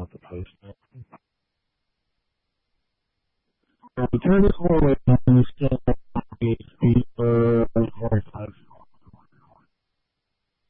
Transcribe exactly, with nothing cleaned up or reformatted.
want to post it. So we turn this correlation and we still